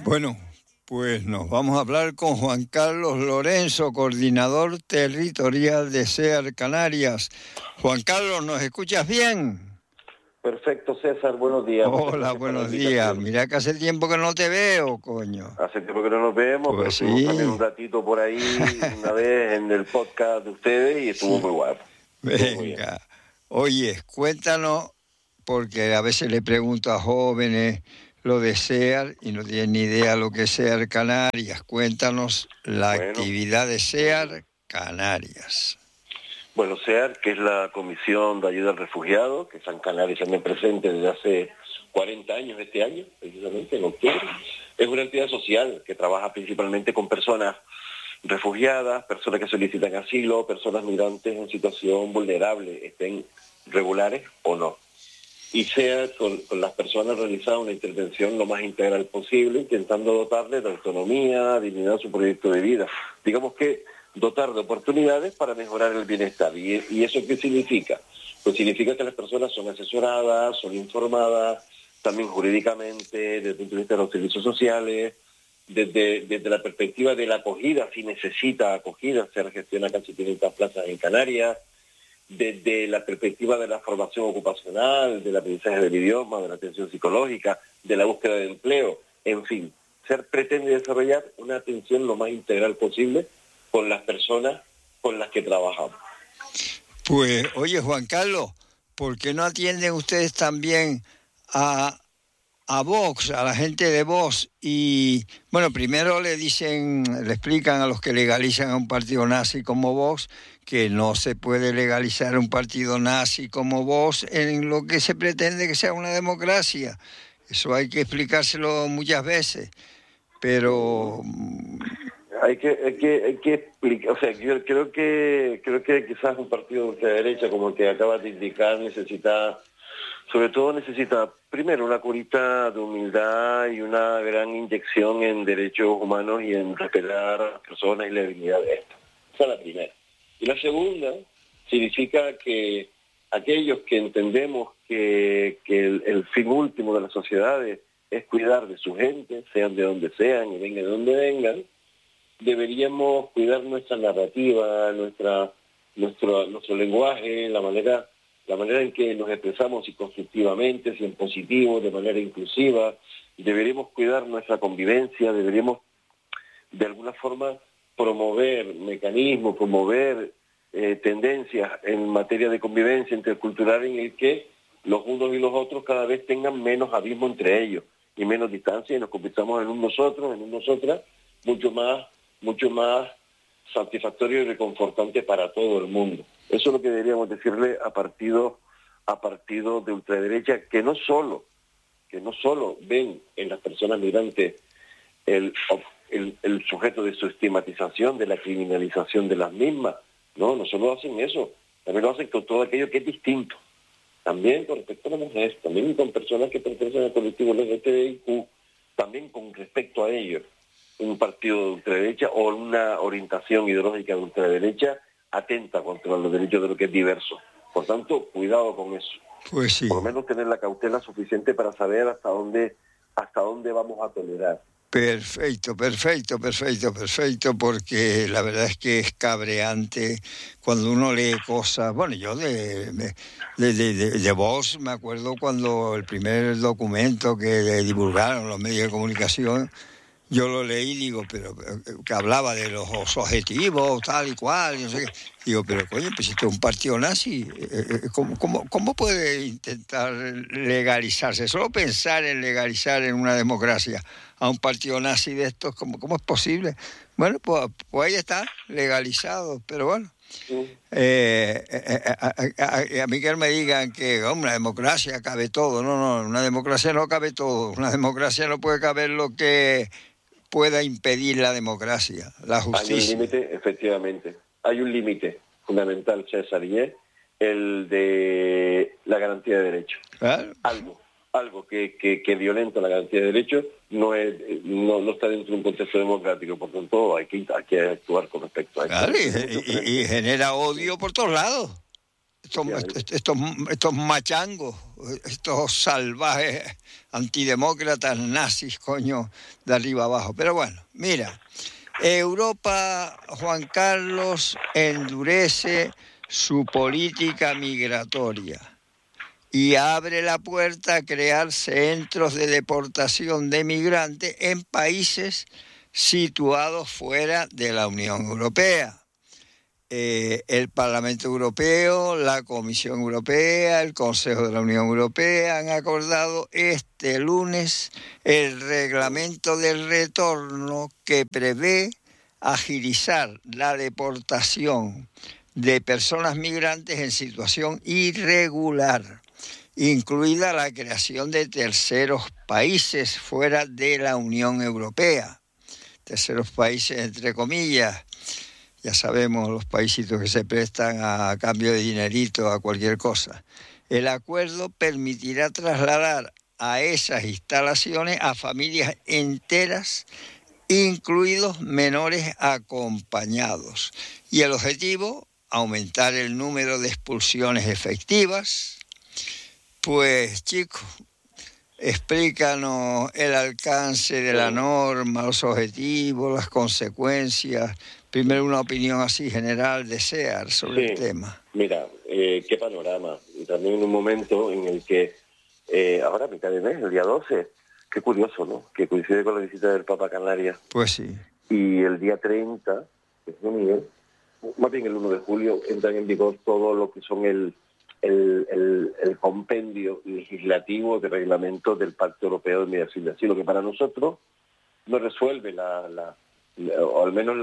Bueno, pues nos vamos a hablar con Juan Carlos Lorenzo, coordinador territorial de SEAR Canarias. Juan Carlos, ¿nos escuchas bien? Perfecto, César, buenos días. Hola, buenos días. Mira que hace tiempo que no te veo, coño. Hace tiempo que no nos vemos, Pues pero estuvimos sí. también un ratito por ahí, una vez en el podcast de ustedes y estuvo muy guapo. Venga. Oye, cuéntanos, porque a veces le pregunto a jóvenes lo de SEAR y no tienen ni idea lo que es SEAR Canarias. Cuéntanos la actividad de SEAR Canarias. Bueno, SEAR, que es la Comisión de Ayuda al Refugiado, que está en Canarias también presente desde hace 40 años este año, precisamente en octubre, es una entidad social que trabaja principalmente con personas refugiadas, personas que solicitan asilo, personas migrantes en situación vulnerable, estén regulares o no. Y SEAR con las personas realiza una intervención lo más integral posible, intentando dotarles de autonomía, dignidad a su proyecto de vida. Digamos que dotar de oportunidades para mejorar el bienestar. ¿Y eso qué significa? Pues significa que las personas son asesoradas, son informadas, también jurídicamente, desde el punto de vista de los servicios sociales, desde la perspectiva de la acogida, si necesita acogida, se gestiona casi 500 plazas en Canarias, desde la perspectiva de la formación ocupacional, del aprendizaje del idioma, de la atención psicológica, de la búsqueda de empleo, en fin. SEAR pretende desarrollar una atención lo más integral posible con las personas con las que trabajamos. Pues, oye, Juan Carlos, ¿por qué no atienden ustedes también a Vox, a la gente de Vox? Y, bueno, primero le explican a los que legalizan a un partido nazi como Vox que no se puede legalizar un partido nazi como Vox en lo que se pretende que sea una democracia. Eso hay que explicárselo muchas veces, pero hay que explicar, o sea, yo creo que quizás un partido de ultraderecha como el que acabas de indicar necesita primero una curita de humildad y una gran inyección en derechos humanos y en respetar a las personas y la dignidad de estas. Esa es la primera. Y la segunda significa que aquellos que entendemos que el fin último de las sociedades es cuidar de su gente, sean de donde sean y vengan de donde vengan, deberíamos cuidar nuestra narrativa, nuestro lenguaje, la manera en que nos expresamos, si constructivamente, si en positivo, de manera inclusiva. Deberíamos cuidar nuestra convivencia, deberíamos de alguna forma promover mecanismos, promover tendencias en materia de convivencia intercultural en el que los unos y los otros cada vez tengan menos abismo entre ellos y menos distancia y nos convirtamos en un nosotros, en un nosotras, mucho más satisfactorio y reconfortante para todo el mundo. Eso es lo que deberíamos decirle a partidos de ultraderecha que no solo ven en las personas migrantes el sujeto de su estigmatización, de la criminalización de las mismas. No solo hacen eso, también lo hacen con todo aquello que es distinto. También con respecto a la mujer, también con personas que pertenecen al colectivo LGTBIQ, también con respecto a ellos. Un partido de ultraderecha o una orientación ideológica de ultraderecha atenta contra los derechos de lo que es diverso. Por tanto, cuidado con eso. Pues sí. Por lo menos tener la cautela suficiente para saber hasta dónde vamos a tolerar. Perfecto, porque la verdad es que es cabreante cuando uno lee cosas. Bueno, yo de Vox me acuerdo cuando el primer documento que divulgaron los medios de comunicación, yo lo leí y digo, pero que hablaba de los objetivos, tal y cual, y no sé qué. Digo, pero coño, pues si esto es un partido nazi, ¿cómo puede intentar legalizarse? Solo pensar en legalizar en una democracia a un partido nazi de estos, ¿cómo es posible? Bueno, pues ahí está, legalizado, pero bueno. A mí que me digan que una democracia cabe todo. No, una democracia no cabe todo. Una democracia no puede caber lo que pueda impedir la democracia, la justicia. Hay un límite, efectivamente. Hay un límite fundamental, César, y es el de la garantía de derechos. Claro. Algo que violenta la garantía de derechos no está dentro de un contexto democrático, por tanto hay que actuar con respecto a eso. Claro, y genera odio por todos lados. estos machangos, estos salvajes antidemócratas nazis, coño, de arriba abajo. Pero bueno, mira, Europa, Juan Carlos, endurece su política migratoria y abre la puerta a crear centros de deportación de migrantes en países situados fuera de la Unión Europea. El Parlamento Europeo, la Comisión Europea, el Consejo de la Unión Europea han acordado este lunes el reglamento del retorno que prevé agilizar la deportación de personas migrantes en situación irregular, incluida la creación de terceros países fuera de la Unión Europea. Terceros países, entre comillas. Ya sabemos los paisitos que se prestan a cambio de dinerito, a cualquier cosa. El acuerdo permitirá trasladar a esas instalaciones a familias enteras, incluidos menores acompañados. Y el objetivo, aumentar el número de expulsiones efectivas. Pues, chicos, explícanos el alcance de la norma, los objetivos, las consecuencias. Primero una opinión así general de SEAR sobre el tema. Mira, qué panorama. Y también en un momento en el que, ahora a mitad de mes, el día 12, qué curioso, ¿no? Que coincide con la visita del Papa a Canarias. Pues sí. Y el día 30, que es Miguel, más bien el 1 de julio, entran en vigor todo lo que son el compendio legislativo de reglamento del Pacto Europeo de Migración y Asilo, que para nosotros no resuelve o al menos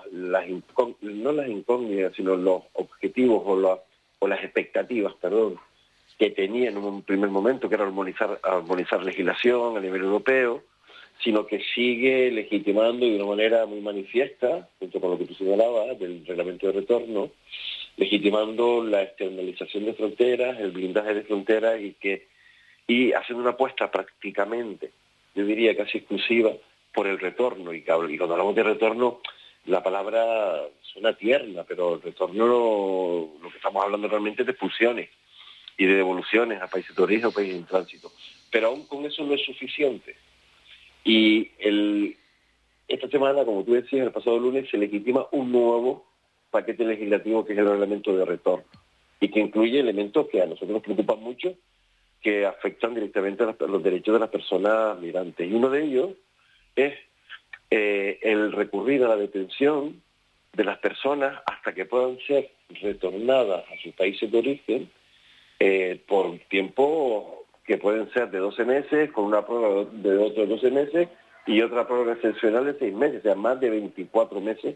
no las incógnitas, sino los objetivos o las expectativas, que tenía en un primer momento, que era armonizar legislación a nivel europeo, sino que sigue legitimando de una manera muy manifiesta, junto con lo que tú señalabas, del reglamento de retorno, legitimando la externalización de fronteras, el blindaje de fronteras y haciendo una apuesta prácticamente, yo diría casi exclusiva, por el retorno. Y cuando hablamos de retorno, la palabra suena tierna, pero el retorno lo que estamos hablando realmente es de expulsiones y de devoluciones a países de origen o países en tránsito. Pero aún con eso no es suficiente. Y esta semana, como tú decías, el pasado lunes se legitima un nuevo paquete legislativo que es el reglamento de retorno y que incluye elementos que a nosotros nos preocupan mucho, que afectan directamente a los derechos de las personas migrantes. Y uno de ellos es el recurrir a la detención de las personas hasta que puedan ser retornadas a sus países de origen por tiempo que pueden ser de 12 meses, con una prórroga de otros 12 meses y otra prórroga excepcional de 6 meses, o sea, más de 24 meses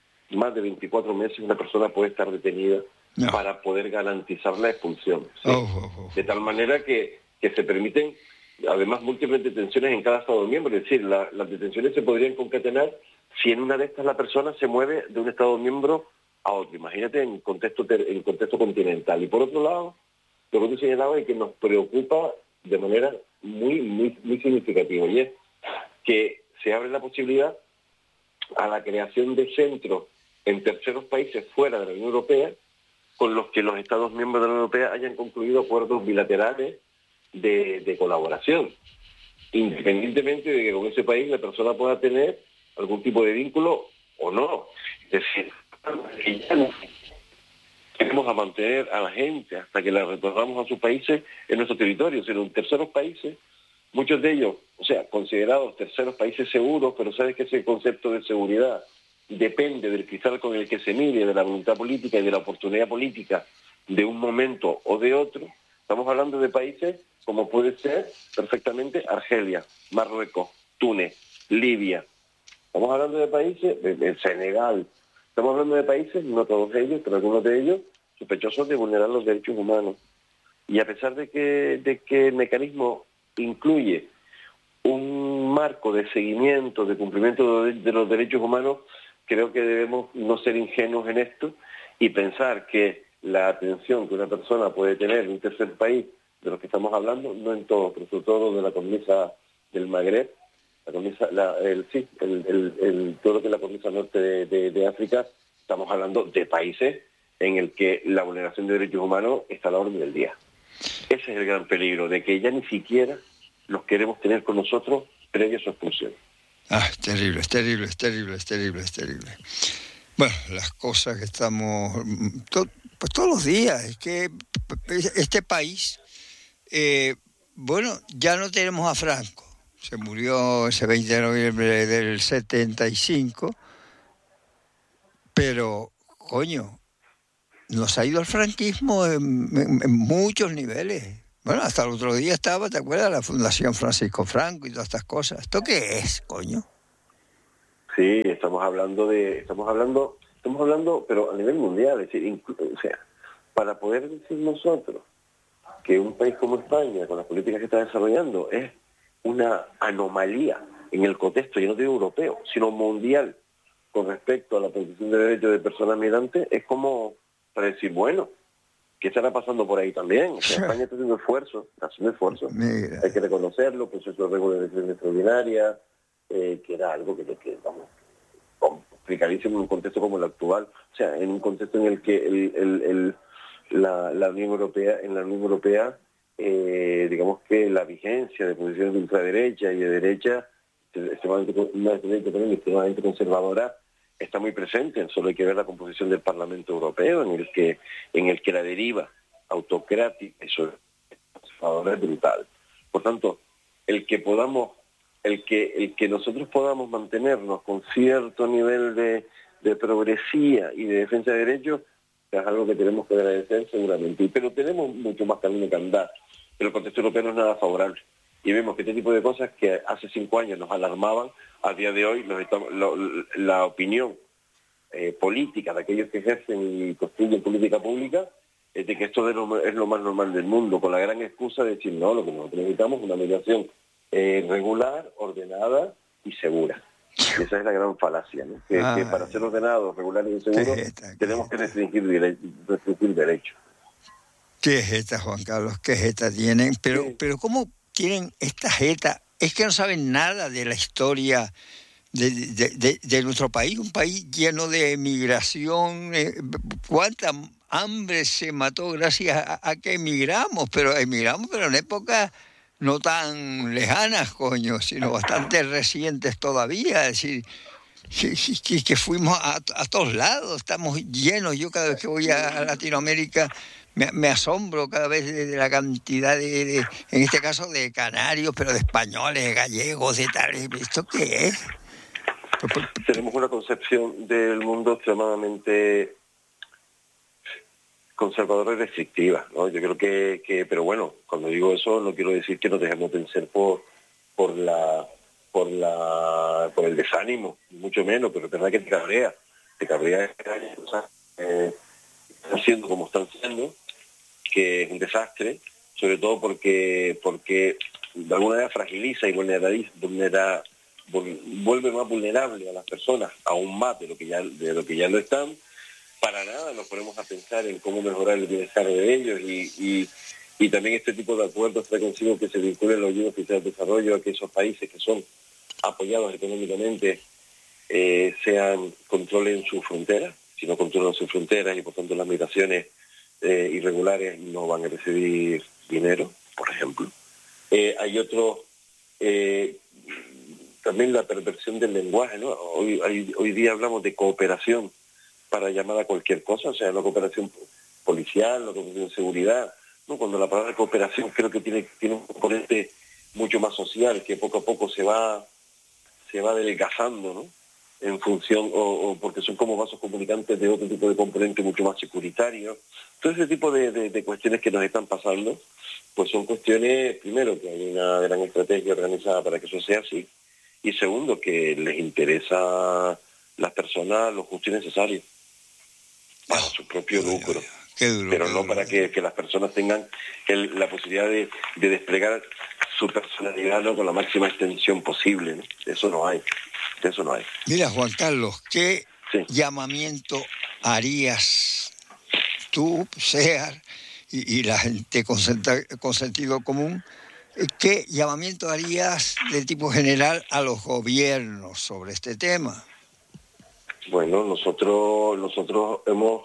una persona puede estar detenida para poder garantizar la expulsión. ¿Sí? De tal manera que se permiten, además, múltiples detenciones en cada Estado miembro. Es decir, las detenciones se podrían concatenar si en una de estas la persona se mueve de un Estado miembro a otro. Imagínate en contexto continental. Y por otro lado, lo que tú señalabas y que nos preocupa de manera muy, muy, muy significativa, y es que se abre la posibilidad a la creación de centros en terceros países fuera de la Unión Europea con los que los Estados miembros de la Unión Europea hayan concluido acuerdos bilaterales de colaboración, independientemente de que con ese país la persona pueda tener algún tipo de vínculo o no. Es decir, que ya no vamos a mantener a la gente hasta que la retornamos a sus países en nuestro territorio, sino en terceros países, muchos de ellos, o sea, considerados terceros países seguros, pero sabes que ese concepto de seguridad depende del cristal con el que se mire, de la voluntad política y de la oportunidad política de un momento o de otro. Estamos hablando de países como puede ser perfectamente Argelia, Marruecos, Túnez, Libia. Estamos hablando de países, el Senegal. Estamos hablando de países, no todos ellos, pero algunos de ellos, sospechosos de vulnerar los derechos humanos. Y a pesar de que el mecanismo incluye un marco de seguimiento, de cumplimiento de los derechos humanos, creo que debemos no ser ingenuos en esto y pensar que la atención que una persona puede tener en un tercer país, de los que estamos hablando, no en todo, pero sobre todo de la cornisa del Magreb, todo lo que es la cornisa norte de África, estamos hablando de países en el que la vulneración de derechos humanos está a la orden del día. Ese es el gran peligro, de que ya ni siquiera los queremos tener con nosotros previo a su expulsión. Es terrible, es terrible, es terrible, es terrible, es terrible. Bueno, las cosas que estamos... pues todos los días, es que este país... bueno, ya no tenemos a Franco. Se murió ese 20 de noviembre del 75, pero, coño, nos ha ido el franquismo en muchos niveles. Bueno, hasta el otro día estaba, ¿te acuerdas? La Fundación Francisco Franco y todas estas cosas. ¿Esto qué es, coño? Sí, estamos hablando, pero a nivel mundial, es decir, o sea, para poder decir nosotros que un país como España, con las políticas que está desarrollando, es una anomalía en el contexto, y no digo europeo, sino mundial, con respecto a la protección de derechos de personas migrantes, es como para decir, bueno, ¿qué estará pasando por ahí también? O sea, España está haciendo esfuerzos, hay que reconocerlo, proceso de regulación extraordinaria, que era algo que vamos, complicadísimo en un contexto como el actual, o sea, en un contexto en el que la Unión Europea, digamos que la vigencia de posiciones de ultraderecha y de derecha, extremadamente conservadora, está muy presente. Solo hay que ver la composición del Parlamento Europeo, en el que la deriva autocrática y conservadora es brutal. Por tanto, el que nosotros podamos mantenernos con cierto nivel de progresía y de defensa de derechos es algo que tenemos que agradecer seguramente. Pero tenemos mucho más camino que andar. Pero el contexto europeo no es nada favorable. Y vemos que este tipo de cosas que hace 5 años nos alarmaban, a día de hoy la opinión política de aquellos que ejercen y construyen política pública es de que esto es lo más normal del mundo, con la gran excusa de decir, no, lo que nosotros necesitamos es una migración regular, ordenada y segura. Y esa es la gran falacia, ¿no? Que para ser ordenados, regulares y seguros tenemos que restringir derechos. ¿Qué jeta, Juan Carlos? ¿Qué jeta tienen? Pero ¿cómo tienen esta jeta? Es que no saben nada de la historia de nuestro país, un país lleno de migración. ¿Cuánta hambre se mató gracias a que emigramos? Pero en épocas no tan lejanas, coño, sino bastante recientes todavía. Es decir, que fuimos a todos lados, estamos llenos. Yo cada vez que voy a Latinoamérica me asombro cada vez de la cantidad en este caso de canarios, pero de españoles, de gallegos, de tal. ¿Esto qué es? Tenemos una concepción del mundo extremadamente conservadora y restrictiva, ¿no? Yo creo que pero bueno, cuando digo eso no quiero decir que nos dejemos vencer por el desánimo, mucho menos, pero es verdad que te cabrea haciendo como están siendo, que es un desastre, sobre todo porque de alguna manera fragiliza y vuelve más vulnerable a las personas, aún más de lo que ya lo están. Para nada nos ponemos a pensar en cómo mejorar el bienestar de ellos y también este tipo de acuerdos trae consigo que se vinculen los ayudas oficiales de desarrollo a que esos países que son apoyados económicamente controlen sus fronteras. Si no controlan sus fronteras y por tanto las migraciones irregulares no van a recibir dinero, por ejemplo. Hay otro, también la perversión del lenguaje, ¿no? Hoy día hablamos de cooperación para llamar a cualquier cosa, o sea, la cooperación policial, la cooperación de seguridad, ¿no? Cuando la palabra cooperación creo que tiene un componente mucho más social, que poco a poco se va adelgazando, ¿no? En función, o porque son como vasos comunicantes de otro tipo de componente mucho más securitario. Todo ese tipo de cuestiones que nos están pasando, pues son cuestiones, primero, que hay una gran estrategia organizada para que eso sea así, y segundo, que les interesa a las personas lo justo y necesario para su propio lucro. Pero no para que las personas tengan la posibilidad de desplegar su personalidad, ¿no? Con la máxima extensión posible, ¿no? Eso no hay. Mira, Juan Carlos, ¿qué llamamiento harías tú, SEAR, y la gente con sentido común? ¿Qué llamamiento harías de tipo general a los gobiernos sobre este tema? Bueno, nosotros hemos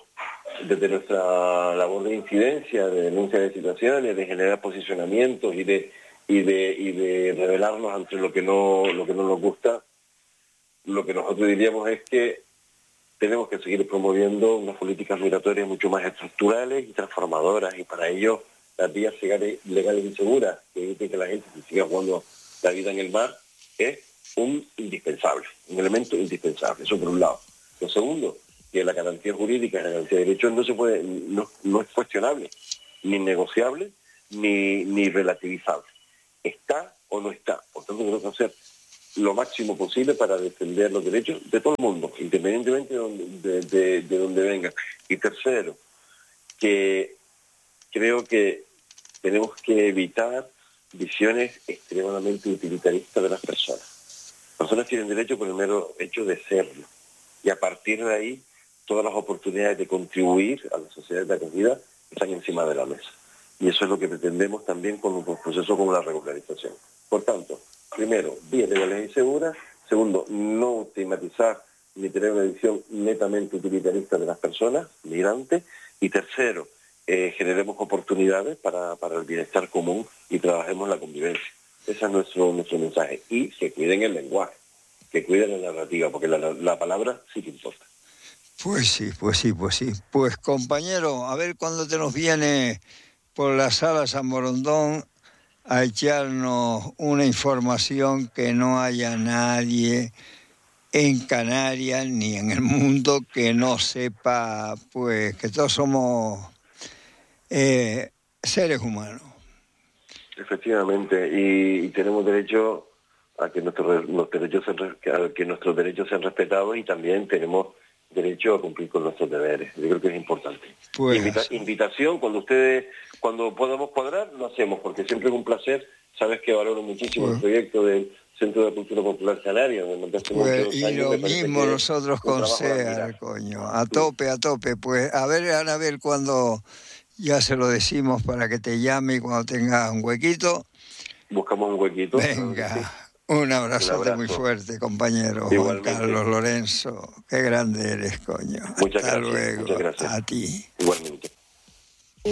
desde nuestra labor de incidencia, de denuncia de situaciones, de generar posicionamientos y de revelarnos ante lo que no nos gusta, lo que nosotros diríamos es que tenemos que seguir promoviendo unas políticas migratorias mucho más estructurales y transformadoras, y para ello las vías legales y seguras que eviten que la gente se siga jugando la vida en el mar es un elemento indispensable, eso por un lado. Lo segundo, que la garantía jurídica, la garantía de derechos no es cuestionable, ni negociable, ni relativizable. Está o no está. Por tanto, tenemos que hacer lo máximo posible para defender los derechos de todo el mundo, independientemente de donde vengan. Y tercero, que creo que tenemos que evitar visiones extremadamente utilitaristas de las personas. Las personas tienen derecho por el mero hecho de serlo. Y a partir de ahí, todas las oportunidades de contribuir a la sociedad de acogida están encima de la mesa. Y eso es lo que pretendemos también con un proceso como la regularización. Por tanto, primero, vías legales y seguras. Segundo, no estigmatizar ni tener una visión netamente utilitarista de las personas migrantes. Y tercero, generemos oportunidades para el bienestar común y trabajemos la convivencia. Ese es nuestro mensaje. Y que cuiden el lenguaje, que cuiden la narrativa, porque la palabra sí que importa. Pues sí. Pues compañero, a ver cuándo te nos viene por la sala San Borondón a echarnos una información que no haya nadie en Canarias ni en el mundo que no sepa, pues, que todos somos seres humanos. Efectivamente, y tenemos derecho a que nuestros derechos sean respetados, y también tenemos derecho a cumplir con nuestros deberes. Yo creo que es importante. Pues, invitación, cuando podamos cuadrar, lo hacemos, porque siempre es un placer. Sabes que valoro muchísimo el proyecto del Centro de Cultura Popular Canaria. Y lo mismo nosotros con SEAR, coño. A tope. Pues a ver, Anabel, cuando ya se lo decimos para que te llame y cuando tengas un huequito. Buscamos un huequito. Venga, un abrazote muy fuerte, compañero. Igualmente. Juan Carlos Lorenzo. Qué grande eres, coño. Muchas Hasta gracias. luego. Muchas gracias. A ti. Igualmente.